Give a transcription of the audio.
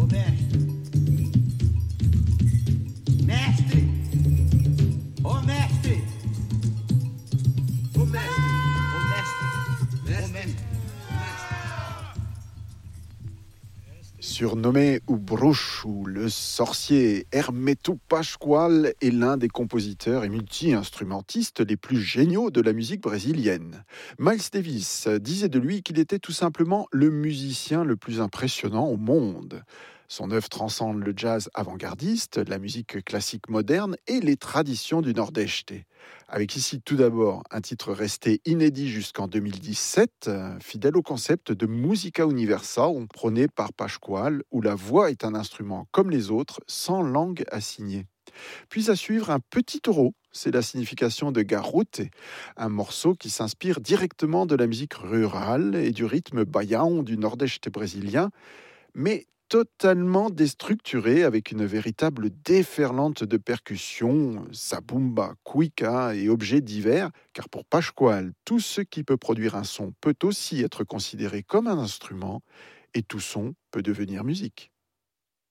Ô mestre, mestre, ô mestre, ô mestre, ô mestre, ô mestre. Surnommé o Bruxo, le sorcier, Hermeto Pascoal est l'un des compositeurs et multi-instrumentistes les plus géniaux de la musique brésilienne. Miles Davis disait de lui qu'il était tout simplement le musicien le plus impressionnant au monde. Son œuvre transcende le jazz avant-gardiste, la musique classique moderne et les traditions du Nordeste. Avec ici tout d'abord un titre resté inédit jusqu'en 2017, fidèle au concept de musica universal prôné par Pascual, où la voix est un instrument comme les autres, sans langue assignée. Puis à suivre un petit taureau, c'est la signification de garrote, un morceau qui s'inspire directement de la musique rurale et du rythme baião du Nordeste brésilien, mais totalement déstructuré avec une véritable déferlante de percussions, zabumba, cuica et objets divers, car pour Pascual, tout ce qui peut produire un son peut aussi être considéré comme un instrument, et tout son peut devenir musique.